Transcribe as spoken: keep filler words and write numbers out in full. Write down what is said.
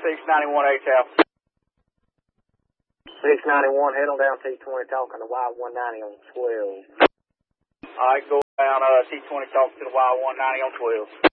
six ninety-one H Alpha. six ninety-one, head on down T twenty, talking to Y one ninety on twelve. All right, go down uh, T twenty, talking to the Y one ninety on twelve.